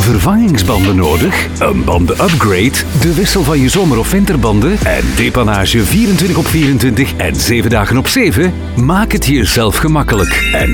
Vervangingsbanden nodig? Een bandenupgrade? De wissel van je zomer- of winterbanden? En depanage 24/24 en 7 dagen op 7? Maak het jezelf gemakkelijk en